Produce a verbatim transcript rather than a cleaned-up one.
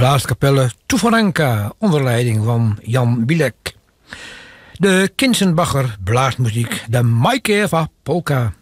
blaaskapelle Tuvaranka onder leiding van Jan Bilek. De Kinsenbacher blaasmuziek, de Maikeva Polka.